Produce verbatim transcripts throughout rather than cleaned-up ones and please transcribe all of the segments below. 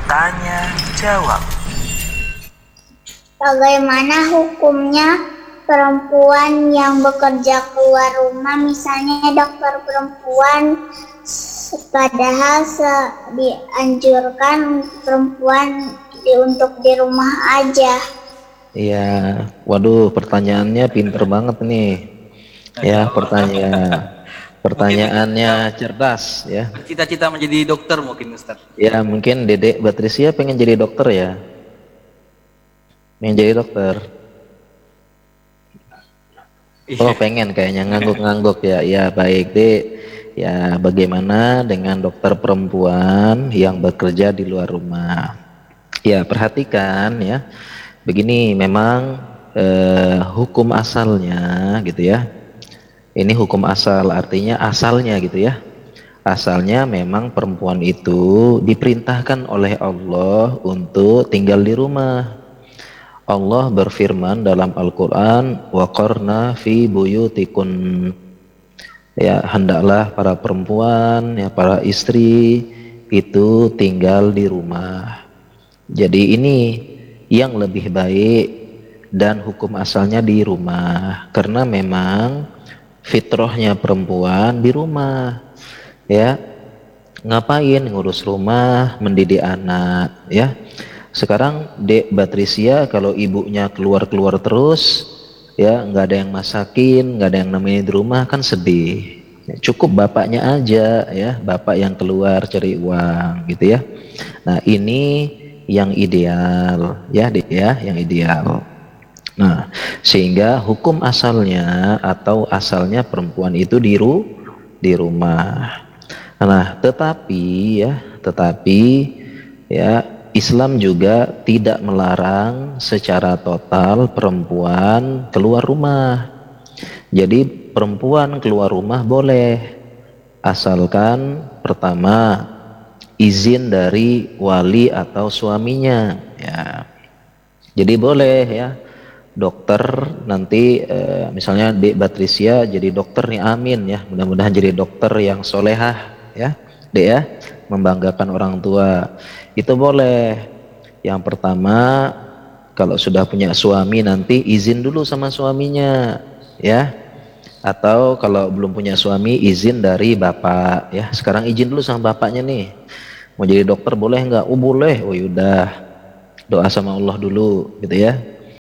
Tanya jawab. Bagaimana hukumnya perempuan yang bekerja keluar rumah, misalnya dokter perempuan, padahal se- dianjurkan perempuan di, untuk di rumah aja? Iya, waduh, pertanyaannya pinter banget nih. Ya, pertanyaan pertanyaannya cerdas ya. Cita-cita menjadi dokter mungkin Ustaz. Ya, mungkin Dedek Batrisya pengen jadi dokter ya. Pengen jadi dokter. Oh, pengen kayaknya ngangguk-ngangguk ya. Ya, baik, Dek. Ya, bagaimana dengan dokter perempuan yang bekerja di luar rumah? Ya, perhatikan ya. Begini, memang eh, hukum asalnya gitu ya. Ini hukum asal, artinya asalnya gitu ya. Asalnya memang perempuan itu diperintahkan oleh Allah untuk tinggal di rumah. Allah berfirman dalam Al-Quran, waqarna fi buyutikun. Ya, hendaklah para perempuan, ya para istri itu tinggal di rumah. Jadi ini yang lebih baik dan hukum asalnya di rumah, karena memang fitrahnya perempuan di rumah. Ya, ngapain ngurus rumah, mendidik anak ya. Sekarang Dek Batrisya kalau ibunya keluar-keluar terus ya, nggak ada yang masakin, nggak ada yang nemenin di rumah, kan sedih. Cukup bapaknya aja ya, bapak yang keluar cari uang gitu ya. Nah, ini yang ideal ya, Dek ya, yang ideal. Nah, sehingga hukum asalnya atau asalnya perempuan itu di ru, di rumah. Nah, tetapi ya, tetapi ya Islam juga tidak melarang secara total perempuan keluar rumah. Jadi perempuan keluar rumah boleh, asalkan pertama izin dari wali atau suaminya ya. Jadi boleh ya, dokter nanti eh, misalnya Dek Batrisya jadi dokter nih, amin ya, mudah-mudahan jadi dokter yang solehah ya, Dek ya, membanggakan orang tua, itu boleh. Yang pertama, kalau sudah punya suami nanti izin dulu sama suaminya ya, atau kalau belum punya suami izin dari bapak ya. Sekarang izin dulu sama bapaknya nih, mau jadi dokter boleh nggak? Oh boleh. Oh yaudah, doa sama Allah dulu gitu ya.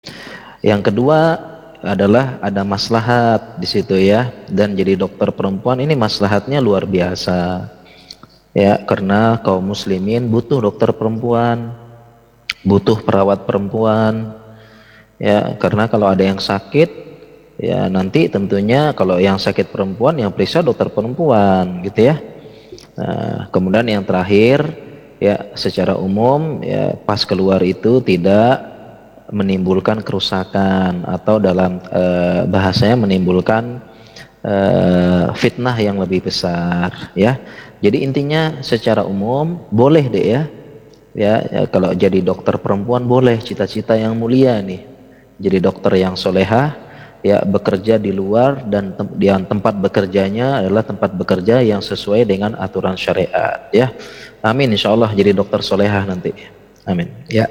Yang kedua adalah ada maslahat di situ ya, dan jadi dokter perempuan ini maslahatnya luar biasa ya, karena kaum muslimin butuh dokter perempuan, butuh perawat perempuan ya, karena kalau ada yang sakit ya nanti tentunya kalau yang sakit perempuan yang periksa dokter perempuan gitu ya. Nah, kemudian yang terakhir ya, secara umum ya pas keluar itu tidak menimbulkan kerusakan atau dalam e, bahasanya menimbulkan e, fitnah yang lebih besar ya. Jadi intinya secara umum boleh deh ya. Ya, ya kalau jadi dokter perempuan boleh, cita-cita yang mulia nih. Jadi dokter yang solehah ya, bekerja di luar dan tem yang tempat bekerjanya adalah tempat bekerja yang sesuai dengan aturan syariat ya. Amin, insyaallah jadi dokter solehah nanti. Amin ya.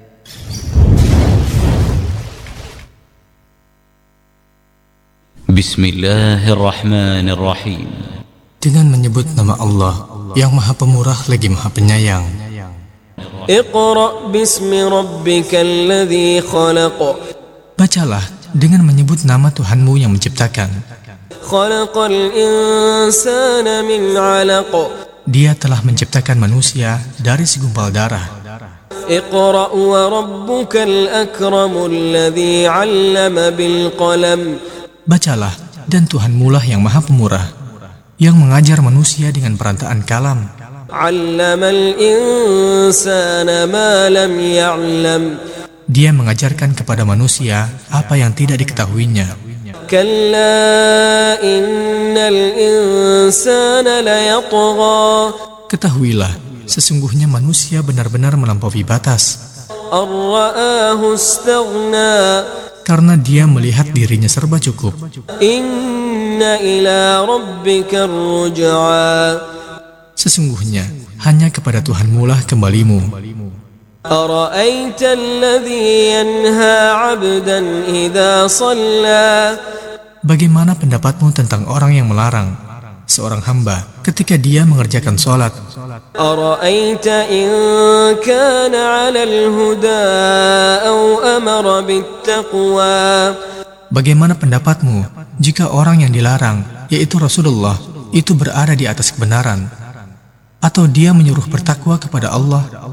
Bismillahirrahmanirrahim. Dengan menyebut nama Allah yang Maha Pemurah lagi Maha Penyayang. Iqra bismi rabbikal ladzi khalaq. Bacalah dengan menyebut nama Tuhanmu yang menciptakan. Khalaqal insana min 'alaq. Dia telah menciptakan manusia dari segumpal darah. Iqra wa rabbukal akramul ladzi 'allama bil qalam. Bacalah, dan Tuhanmu lah yang Maha Pemurah, yang mengajar manusia dengan perantaraan kalam. 'Allamal insana ma lam ya'lam. Dia mengajarkan kepada manusia apa yang tidak diketahuinya. Kalla innal insana layatgha. Ketahuilah, sesungguhnya manusia benar-benar melampaui batas. Ar-ra'ahu istaghna. Karena dia melihat dirinya serba cukup. Inna ila rabbika ruj'a. Sesungguhnya hanya kepada Tuhanmu lah kembalimu. أرأيت الذي ينهى عبدا إذا صلى. Bagaimana pendapatmu tentang orang yang melarang seorang hamba ketika dia mengerjakan sholat? أرأيت إن كان على الهدى أو أمر بالتقوى. Bagaimana pendapatmu jika orang yang dilarang, yaitu Rasulullah, itu berada di atas kebenaran, atau dia menyuruh bertakwa kepada Allah